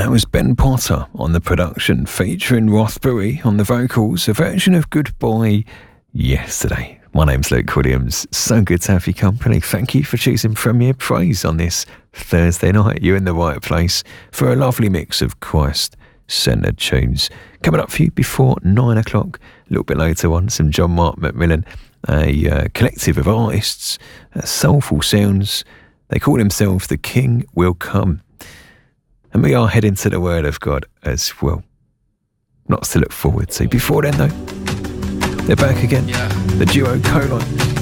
that was Ben Potter on the production, featuring Rothbury on the vocals, a version of Goodbye Yesterday. My name's Luke Williams. So good to have your company. Thank you for choosing Premier Praise on this Thursday night. You're in the right place for a lovely mix of Christ-centered tunes. Coming up for you before 9 o'clock, a little bit later on, some John Mark McMillan, a collective of artists, soulful sounds. They call themselves The King Will Come. And we are heading to the Word of God as well. Lots to look forward to. Before then, though, they're back again. The duo Colon.